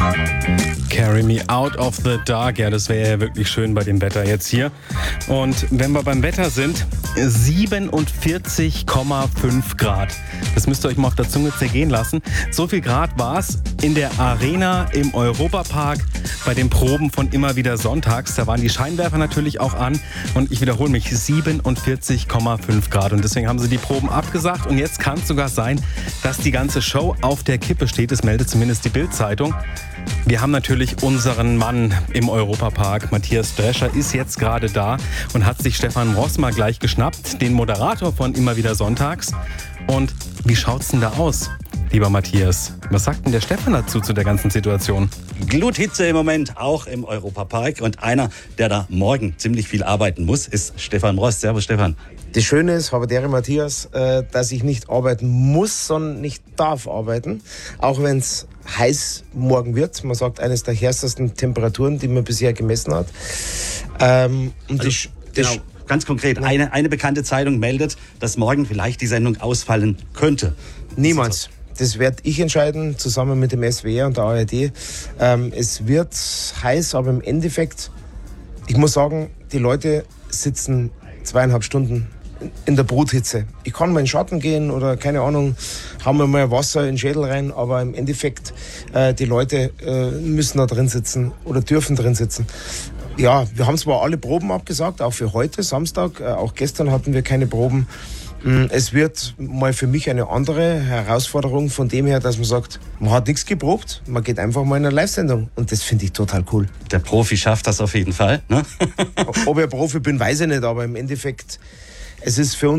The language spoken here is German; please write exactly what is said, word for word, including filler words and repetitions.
Carry me out of the dark. Ja, das wäre ja wirklich schön bei dem Wetter jetzt hier. Und wenn wir beim Wetter sind, siebenundvierzig Komma fünf Grad. Das müsst ihr euch mal auf der Zunge zergehen lassen. So viel Grad war es in der Arena im Europapark bei den Proben von Immer wieder sonntags. Da waren die Scheinwerfer natürlich auch an. Und ich wiederhole mich, siebenundvierzig Komma fünf Grad. Und deswegen haben sie die Proben abgesagt. Und jetzt kann es sogar sein, dass die ganze Show auf der Kippe steht. Das meldet zumindest die Bild-Zeitung. Wir haben natürlich unseren Mann im Europapark. Matthias Drescher ist jetzt gerade da und hat sich Stefan Ross mal gleich geschnappt, den Moderator von Immer wieder sonntags. Und wie schaut's denn da aus, lieber Matthias? Was sagt denn der Stefan dazu, zu der ganzen Situation? Gluthitze im Moment, auch im Europapark. Und einer, der da morgen ziemlich viel arbeiten muss, ist Stefan Ross. Servus, Stefan. Das Schöne ist, Habertere Matthias, dass ich nicht arbeiten muss, sondern nicht darf arbeiten. Auch wenn es heiß morgen wird. Man sagt, eines der härtesten Temperaturen, die man bisher gemessen hat. Ähm, und also, das, das genau, ganz konkret, eine, eine bekannte Zeitung meldet, dass morgen vielleicht die Sendung ausfallen könnte. Niemals. Das werde ich entscheiden, zusammen mit dem S W R und der A R D. Ähm, es wird heiß, aber im Endeffekt, ich muss sagen, die Leute sitzen zweieinhalb Stunden in der Bruthitze. Ich kann mal in den Schatten gehen oder, keine Ahnung, haben wir mal Wasser in den Schädel rein, aber im Endeffekt, äh, die Leute äh, müssen da drin sitzen oder dürfen drin sitzen. Ja, wir haben zwar alle Proben abgesagt, auch für heute, Samstag, äh, auch gestern hatten wir keine Proben. Es wird mal für mich eine andere Herausforderung von dem her, dass man sagt, man hat nichts geprobt, man geht einfach mal in eine Live-Sendung. Und das finde ich total cool. Der Profi schafft das auf jeden Fall, ne? Ob ich Profi bin, weiß ich nicht, aber im Endeffekt, es ist für uns